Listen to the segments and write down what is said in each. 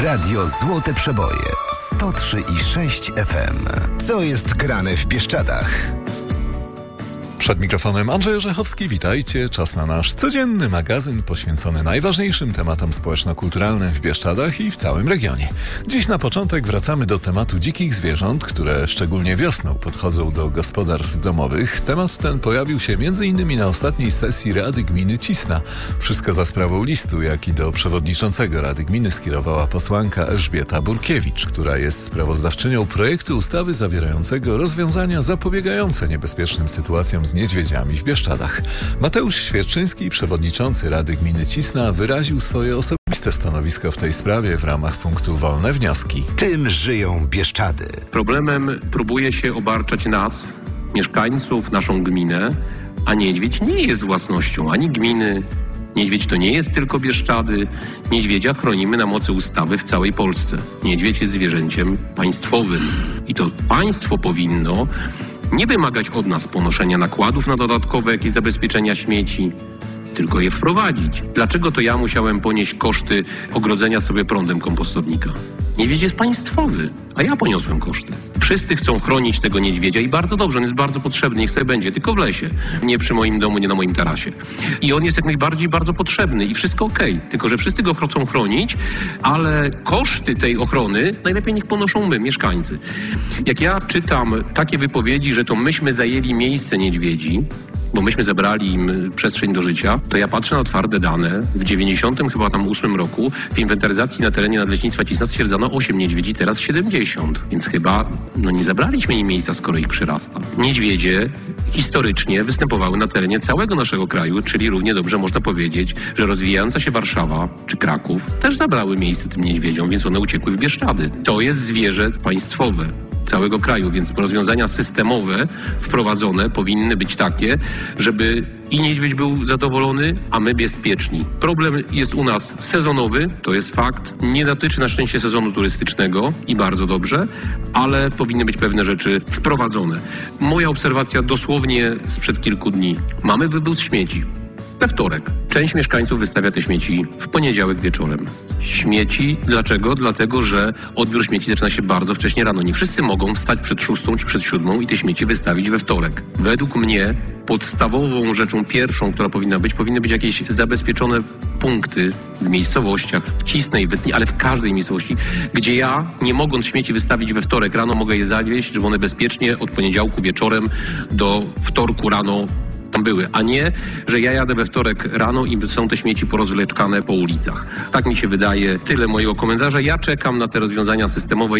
Radio Złote Przeboje 103,6 FM. Co jest grane w Bieszczadach? Przed mikrofonem Andrzej Orzechowski, witajcie. Czas na nasz codzienny magazyn poświęcony najważniejszym tematom społeczno-kulturalnym w Bieszczadach i w całym regionie. Dziś na początek wracamy do tematu dzikich zwierząt, które szczególnie wiosną podchodzą do gospodarstw domowych. Temat ten pojawił się m.in. na ostatniej sesji Rady Gminy Cisna. Wszystko za sprawą listu, jaki do przewodniczącego Rady Gminy skierowała posłanka Elżbieta Burkiewicz, która jest sprawozdawczynią projektu ustawy zawierającego rozwiązania zapobiegające niebezpiecznym sytuacjom z niedźwiedziami w Bieszczadach. Mateusz Świerczyński, przewodniczący Rady Gminy Cisna, wyraził swoje osobiste stanowisko w tej sprawie w ramach punktu Wolne Wnioski. Tym żyją Bieszczady. Problemem próbuje się obarczać nas, mieszkańców, naszą gminę, a niedźwiedź nie jest własnością ani gminy. Niedźwiedź to nie jest tylko Bieszczady. Niedźwiedzia chronimy na mocy ustawy w całej Polsce. Niedźwiedź jest zwierzęciem państwowym i to państwo powinno nie wymagać od nas ponoszenia nakładów na dodatkowe jakieś zabezpieczenia śmieci, tylko je wprowadzić. Dlaczego to ja musiałem ponieść koszty ogrodzenia sobie prądem kompostownika? Niedźwiedź jest państwowy, a ja poniosłem koszty. Wszyscy chcą chronić tego niedźwiedzia i bardzo dobrze, on jest bardzo potrzebny, niech sobie będzie, tylko w lesie, nie przy moim domu, nie na moim tarasie. I on jest jak najbardziej bardzo potrzebny i wszystko okej, tylko że wszyscy go chcą chronić, ale koszty tej ochrony najlepiej niech ponoszą my, mieszkańcy. Jak ja czytam takie wypowiedzi, że to myśmy zajęli miejsce niedźwiedzi, bo myśmy zabrali im przestrzeń do życia, to ja patrzę na twarde dane. W 98 roku w inwentaryzacji na terenie Nadleśnictwa Cisna stwierdzono 8 niedźwiedzi, teraz 70. Więc chyba nie zabraliśmy im miejsca, skoro ich przyrasta. Niedźwiedzie historycznie występowały na terenie całego naszego kraju, czyli równie dobrze można powiedzieć, że rozwijająca się Warszawa czy Kraków też zabrały miejsce tym niedźwiedziom, więc one uciekły w Bieszczady. To jest zwierzę państwowe całego kraju, więc rozwiązania systemowe wprowadzone powinny być takie, żeby i niedźwiedź był zadowolony, a my bezpieczni. Problem jest u nas sezonowy, to jest fakt. Nie dotyczy na szczęście sezonu turystycznego i bardzo dobrze, ale powinny być pewne rzeczy wprowadzone. Moja obserwacja dosłownie sprzed kilku dni. Mamy wywóz śmieci. We wtorek. Część mieszkańców wystawia te śmieci w poniedziałek wieczorem. Śmieci. Dlaczego? Dlatego, że odbiór śmieci zaczyna się bardzo wcześnie rano. Nie wszyscy mogą wstać przed 6 czy przed 7 i te śmieci wystawić we wtorek. Według mnie podstawową rzeczą pierwszą, która powinny być jakieś zabezpieczone punkty w miejscowościach, w Cisnej, ale w każdej miejscowości, gdzie ja, nie mogąc śmieci wystawić we wtorek rano, mogę je zawieźć, żeby one bezpiecznie od poniedziałku wieczorem do wtorku rano tam były, a nie, że ja jadę we wtorek rano i są te śmieci porozwleczkane po ulicach. Tak mi się wydaje. Tyle mojego komentarza. Ja czekam na te rozwiązania systemowe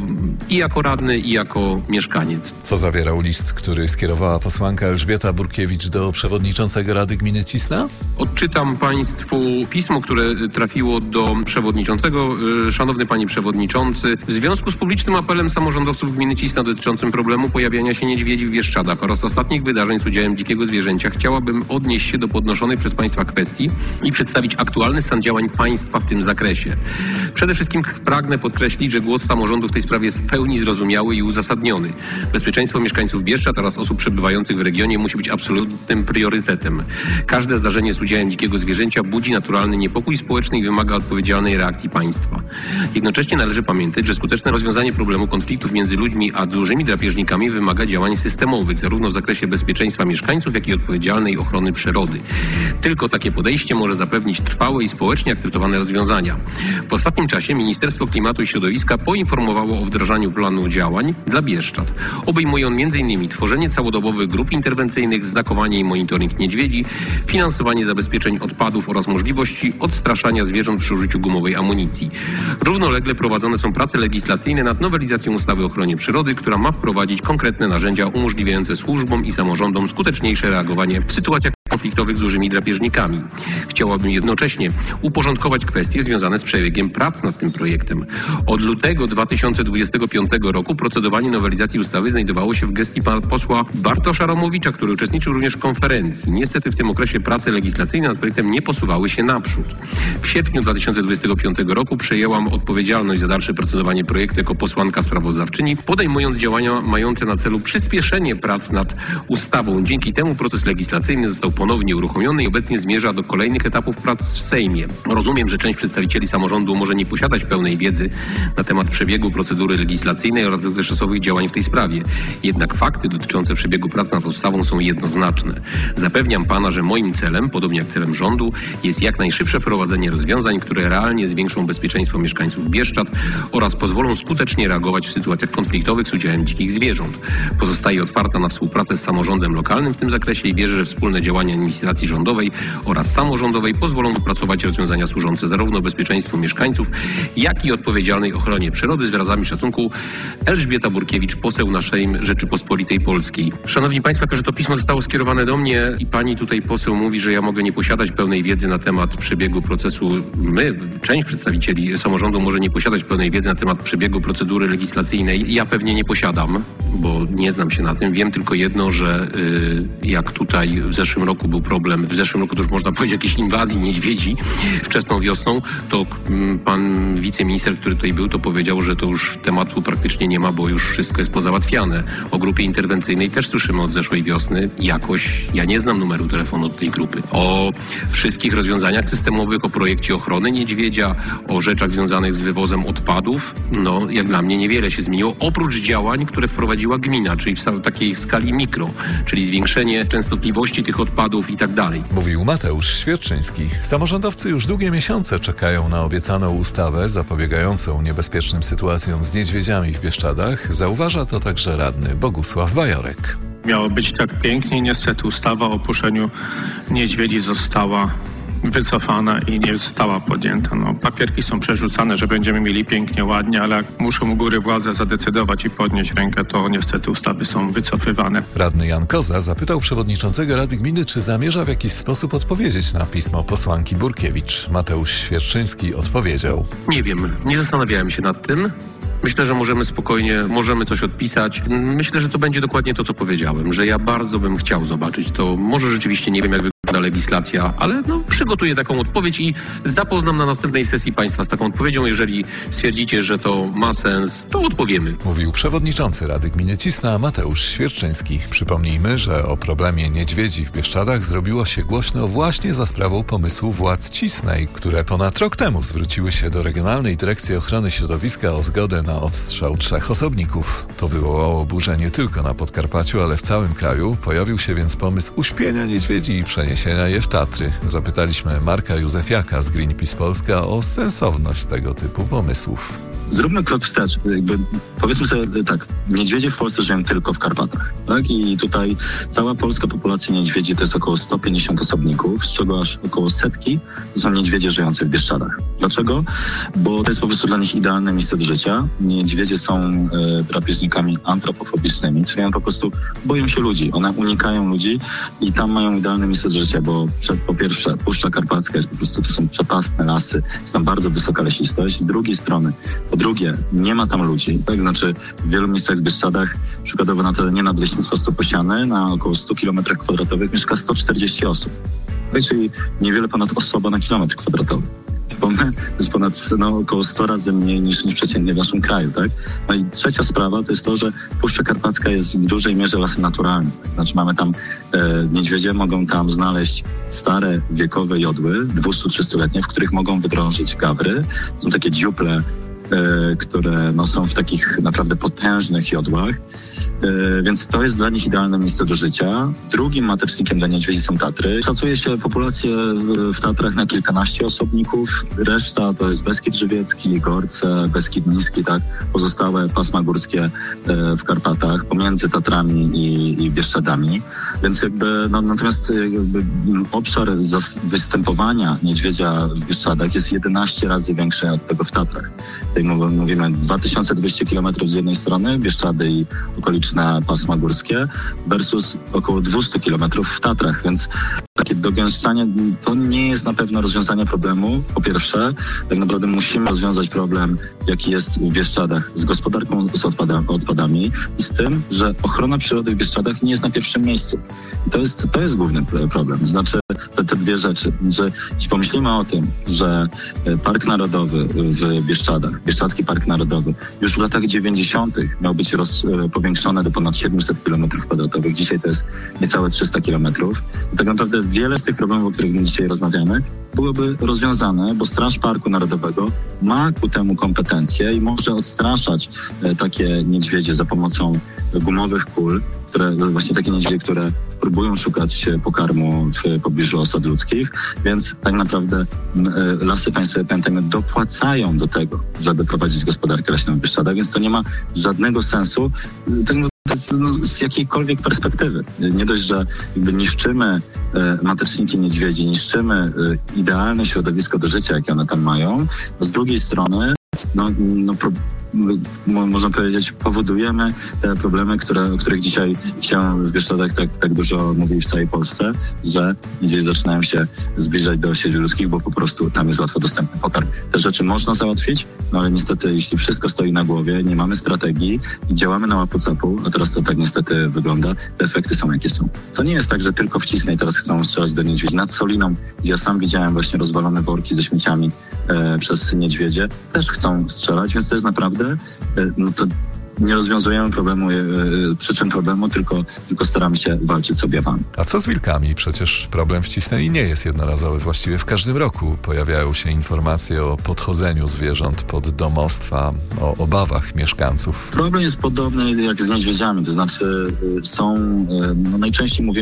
jako radny i jako mieszkaniec. Co zawierał list, który skierowała posłanka Elżbieta Burkiewicz do przewodniczącego Rady Gminy Cisna? Odczytam Państwu pismo, które trafiło do przewodniczącego. Szanowny Panie Przewodniczący, w związku z publicznym apelem samorządowców gminy Cisna dotyczącym problemu pojawiania się niedźwiedzi w Bieszczadach oraz ostatnich wydarzeń z udziałem dzikiego zwierzęcia, chciałabym odnieść się do podnoszonej przez Państwa kwestii i przedstawić aktualny stan działań państwa w tym zakresie. Przede wszystkim pragnę podkreślić, że głos samorządu w tej sprawie jest w pełni zrozumiały i uzasadniony. Bezpieczeństwo mieszkańców Bieszczad oraz osób przebywających w regionie musi być absolutnym priorytetem. Każde zdarzenie z udziałem dzikiego zwierzęcia budzi naturalny niepokój społeczny i wymaga odpowiedzialnej reakcji państwa. Jednocześnie należy pamiętać, że skuteczne rozwiązanie problemu konfliktów między ludźmi a dużymi drapieżnikami wymaga działań systemowych, zarówno w zakresie bezpieczeństwa mieszkańców, jak i odpowiedzialnej ochrony przyrody. Tylko takie podejście może zapewnić trwałe i społecznie akceptowane rozwiązania. W ostatnim czasie Ministerstwo Klimatu i Środowiska poinformowało o wdrażaniu planu działań dla Bieszczad. Obejmuje on m.in. tworzenie całodobowych grup interwencyjnych, znakowanie i monitoring niedźwiedzi, finansowanie zabezpieczeń odpadów oraz możliwości odstraszania zwierząt przy użyciu gumowej amunicji. Równolegle prowadzone są prace legislacyjne nad nowelizacją ustawy o ochronie przyrody, która ma wprowadzić konkretne narzędzia umożliwiające służbom i samorządom skuteczniejsze reagowanie w sytuacjach konfliktowych z dużymi drapieżnikami. Chciałabym jednocześnie uporządkować kwestie związane z przebiegiem prac nad tym projektem. Od lutego 2025 roku procedowanie nowelizacji ustawy znajdowało się w gestii posła Bartosza Romowicza, który uczestniczył również w konferencji. Niestety w tym okresie prace legislacyjne nad projektem nie posuwały się naprzód. W sierpniu 2025 roku przejęłam odpowiedzialność za dalsze procedowanie projektu jako posłanka sprawozdawczyni, podejmując działania mające na celu przyspieszenie prac nad ustawą. Dzięki temu proces legislacyjny został ponownie ponownie uruchomiony i obecnie zmierza do kolejnych etapów prac w Sejmie. Rozumiem, że część przedstawicieli samorządu może nie posiadać pełnej wiedzy na temat przebiegu procedury legislacyjnej oraz dotychczasowych działań w tej sprawie. Jednak fakty dotyczące przebiegu prac nad ustawą są jednoznaczne. Zapewniam pana, że moim celem, podobnie jak celem rządu, jest jak najszybsze wprowadzenie rozwiązań, które realnie zwiększą bezpieczeństwo mieszkańców Bieszczad oraz pozwolą skutecznie reagować w sytuacjach konfliktowych z udziałem dzikich zwierząt. Pozostaje otwarta na współpracę z samorządem lokalnym w tym zakresie i wierzę, że wspólne działania administracji rządowej oraz samorządowej pozwolą wypracować rozwiązania służące zarówno bezpieczeństwu mieszkańców, jak i odpowiedzialnej ochronie przyrody. Z wyrazami szacunku, Elżbieta Burkiewicz, poseł na Sejm Rzeczypospolitej Polskiej. Szanowni Państwo, jako że to pismo zostało skierowane do mnie i pani tutaj poseł mówi, że ja mogę nie posiadać pełnej wiedzy na temat przebiegu procesu, część przedstawicieli samorządu może nie posiadać pełnej wiedzy na temat przebiegu procedury legislacyjnej. Ja pewnie nie posiadam, bo nie znam się na tym. Wiem tylko jedno, że jak tutaj w zeszłym roku był problem, w zeszłym roku to już można powiedzieć jakiejś inwazji niedźwiedzi wczesną wiosną, to pan wiceminister, który tutaj był, to powiedział, że to już tematu praktycznie nie ma, bo już wszystko jest pozałatwiane. O grupie interwencyjnej też słyszymy od zeszłej wiosny. Jakoś ja nie znam numeru telefonu do tej grupy. O wszystkich rozwiązaniach systemowych, o projekcie ochrony niedźwiedzia, o rzeczach związanych z wywozem odpadów, jak dla mnie niewiele się zmieniło, oprócz działań, które wprowadziła gmina, czyli w takiej skali mikro, czyli zwiększenie częstotliwości tych odpadów i tak dalej. Mówił Mateusz Świerczyński. Samorządowcy już długie miesiące czekają na obiecaną ustawę zapobiegającą niebezpiecznym sytuacjom z niedźwiedziami w Bieszczadach. Zauważa to także radny Bogusław Bajorek. Miało być tak pięknie, niestety ustawa o opuszczeniu niedźwiedzi została wycofana i nie została podjęta. Papierki są przerzucane, że będziemy mieli pięknie, ładnie, ale jak muszą u góry władze zadecydować i podnieść rękę, to niestety ustawy są wycofywane. Radny Jan Koza zapytał przewodniczącego Rady Gminy, czy zamierza w jakiś sposób odpowiedzieć na pismo posłanki Burkiewicz. Mateusz Świerczyński odpowiedział: Nie wiem, nie zastanawiałem się nad tym. Myślę, że możemy coś odpisać. Myślę, że to będzie dokładnie to, co powiedziałem, że ja bardzo bym chciał zobaczyć to. Może rzeczywiście nie wiem, jak wygląda legislacja, ale przygotuję taką odpowiedź i zapoznam na następnej sesji Państwa z taką odpowiedzią. Jeżeli stwierdzicie, że to ma sens, to odpowiemy. Mówił przewodniczący Rady Gminy Cisna Mateusz Świerczyński. Przypomnijmy, że o problemie niedźwiedzi w Bieszczadach zrobiło się głośno właśnie za sprawą pomysłu władz Cisnej, które ponad rok temu zwróciły się do Regionalnej Dyrekcji Ochrony Środowiska o zgodę na odstrzał 3 osobników. To wywołało oburzenie nie tylko na Podkarpaciu, ale w całym kraju. Pojawił się więc pomysł uśpienia niedźwiedzi i przeniesienia je w Tatry. Zapytaliśmy Marka Józefiaka z Greenpeace Polska o sensowność tego typu pomysłów. Zróbmy krok wstecz. Powiedzmy sobie tak, niedźwiedzie w Polsce żyją tylko w Karpatach. Tak? I tutaj cała polska populacja niedźwiedzi to jest około 150 osobników, z czego aż około 100 to są niedźwiedzie żyjące w Bieszczadach. Dlaczego? Bo to jest po prostu dla nich idealne miejsce do życia. Niedźwiedzie są drapieżnikami antropofobicznymi, czyli one po prostu boją się ludzi. One unikają ludzi i tam mają idealne miejsce do życia, bo po pierwsze Puszcza Karpacka jest po prostu, to są przepastne lasy, jest tam bardzo wysoka lesistość. Z drugiej strony, po drugie, nie ma tam ludzi. Tak, znaczy w wielu miejscach w Bieszczadach, przykładowo na terenie nadleśnictwa Stoposiany, na około 100 km² mieszka 140 osób. Tak, czyli niewiele ponad osoba na kilometr kwadratowy. To jest ponad około 100 razy mniej niż przeciętnie w naszym kraju, tak? No i trzecia sprawa to jest to, że Puszcza Karpacka jest w dużej mierze lasem naturalnym. Znaczy mamy tam, niedźwiedzie mogą tam znaleźć stare, wiekowe jodły, 200-300-letnie, w których mogą wydrążyć gawry. Są takie dziuple, które są w takich naprawdę potężnych jodłach. Więc to jest dla nich idealne miejsce do życia. Drugim matecznikiem dla niedźwiedzi są Tatry. Szacuje się populację w Tatrach na kilkanaście osobników. Reszta to jest Beskid Żywiecki, Gorce, Beskid Niski, tak? Pozostałe pasma górskie w Karpatach, pomiędzy Tatrami i Bieszczadami. Więc natomiast obszar występowania niedźwiedzia w Bieszczadach jest 11 razy większy od tego w Tatrach. Tutaj mówimy 2200 km z jednej strony, Bieszczady i okoliczne pasma górskie versus około 200 km w Tatrach, więc takie dogęszczanie to nie jest na pewno rozwiązanie problemu. Po pierwsze, tak naprawdę musimy rozwiązać problem jaki jest w Bieszczadach z gospodarką z odpadami i z tym, że ochrona przyrody w Bieszczadach nie jest na pierwszym miejscu. I to jest główny problem. Znaczy te dwie rzeczy, że jeśli pomyślimy o tym, że Park Narodowy w Bieszczadach, Bieszczadzki Park Narodowy już w latach 90. miał być powiększony do ponad 700 km². Dzisiaj to jest niecałe 300 km. I tak naprawdę wiele z tych problemów, o których my dzisiaj rozmawiamy, byłyby rozwiązane, bo Straż Parku Narodowego ma ku temu kompetencje i może odstraszać takie niedźwiedzie za pomocą gumowych kul, właśnie takie niedźwiedzie, które próbują szukać pokarmu w pobliżu osad ludzkich, więc tak naprawdę Lasy Państwowe, pamiętajmy, dopłacają do tego, żeby prowadzić gospodarkę leśną w Bieszczadach, więc to nie ma żadnego sensu z jakiejkolwiek perspektywy. Nie dość, że jakby niszczymy mateczniki niedźwiedzi, niszczymy idealne środowisko do życia, jakie one tam mają, z drugiej strony można powiedzieć, powodujemy te problemy, o których dzisiaj się w Bieszczadach tak dużo mówi w całej Polsce, że niedźwiedzie zaczynają się zbliżać do osiedli ludzkich, bo po prostu tam jest łatwo dostępny pokarm. Te rzeczy można załatwić, no ale niestety, jeśli wszystko stoi na głowie, nie mamy strategii i działamy na łapu-capu, a teraz to tak niestety wygląda, te efekty są jakie są. To nie jest tak, że tylko w Cisnej teraz chcą strzelać do niedźwiedzi. Nad Soliną, gdzie ja sam widziałem właśnie rozwalone worki ze śmieciami przez niedźwiedzie, też chcą strzelać, więc to jest naprawdę to nie rozwiązujemy przyczyn problemu, tylko staramy się walczyć z objawami. A co z wilkami? Przecież problem w Cisnej nie jest jednorazowy. Właściwie w każdym roku pojawiają się informacje o podchodzeniu zwierząt pod domostwa, o obawach mieszkańców. Problem jest podobny jak z niedźwiedziami, to znaczy najczęściej mówimy